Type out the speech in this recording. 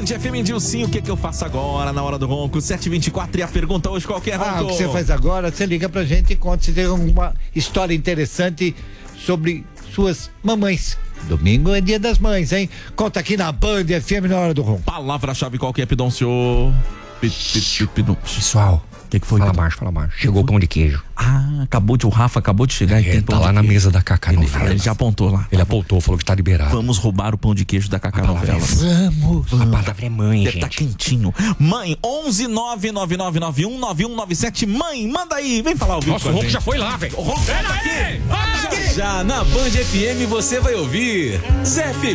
FM, Dilcinho, o que eu faço agora na hora do ronco? 7h24 e a pergunta hoje qual que é, Ronco? O que você faz agora, você liga pra gente e conta se tem alguma história interessante sobre suas mamães. Domingo é dia das mães, hein? Conta aqui na Band FM na hora do ronco. Palavra-chave qual que é, Pidoncio? Pessoal, o que foi? Fala baixo. Chegou o pão de queijo. O Rafa acabou de chegar e tem pão tá lá de na queijo. mesa da Cacá Novela. Ele já apontou lá. Ele apontou, falou que tá liberado. Vamos roubar o pão de queijo da Cacá Novela. Vamos. A palavra é mãe, Deve gente. tá quentinho. Mãe, 11-99991-9197. Mãe, manda aí, vem falar ao vivo. Nossa, o ronco já foi lá, velho. O ronco tá aqui. Já na Band FM você vai ouvir Zé Felipe.